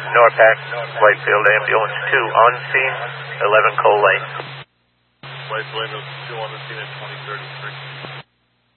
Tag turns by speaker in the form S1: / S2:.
S1: Norpac, Whitefield Ambulance 2 on scene, 11 Cole Lane.
S2: Whitefield Ambulance 2 on the scene at 2033.